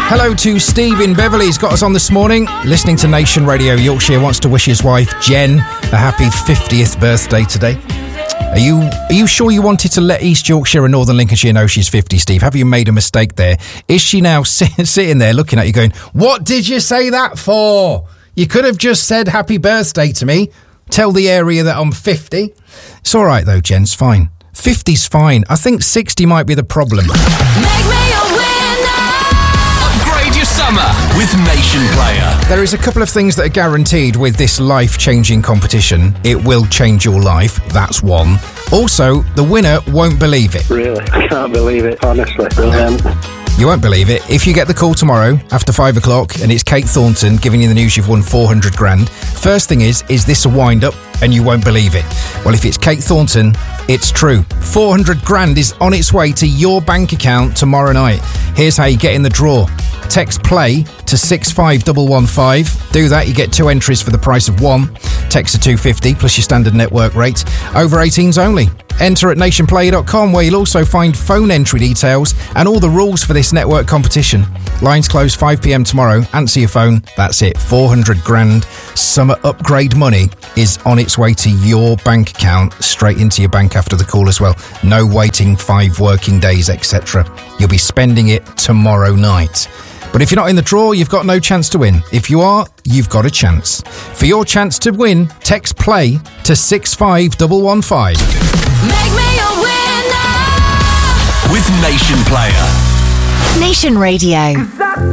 Hello to Steve in Beverley. He's got us on this morning. Listening to Nation Radio Yorkshire, wants to wish his wife, Jen, a happy 50th birthday today. Are you sure you wanted to let East Yorkshire and Northern Lincolnshire know she's 50, Steve? Have you made a mistake there? Is she now sitting there looking at you going, what did you say that for? You could have just said happy birthday to me. Tell the area that I'm 50. It's all right, though, Jen. It's fine. 50's fine. I think 60 might be the problem. Make me a winner. Upgrade your summer with Nation Player. There is a couple of things that are guaranteed with this life-changing competition. It will change your life. That's one. Also, the winner won't believe it. Really? I can't believe it, honestly. Brilliant. You won't believe it. If you get the call tomorrow after 5 o'clock and it's Kate Thornton giving you the news you've won 400 grand, first thing is this a wind-up? And you won't believe it. Well, if it's Kate Thornton, it's true. 400 grand is on its way to your bank account tomorrow night. Here's how you get in the draw. Text play to 65115. Do that, you get 2 entries for the price of 1. Text to 250 plus your standard network rate. Over 18s only. Enter at nationplayer.com, where you'll also find phone entry details and all the rules for this network competition. Lines close 5 p.m. tomorrow. Answer your phone. That's it. 400 grand summer upgrade money is on its way to your bank account, straight into your bank after the call as well. No waiting 5 working days, etc. You'll be spending it tomorrow night. But if you're not in the draw, you've got no chance to win. If you are, you've got a chance. For your chance to win, text play to 65115. Make me a winner. With Nation Player. Nation Radio.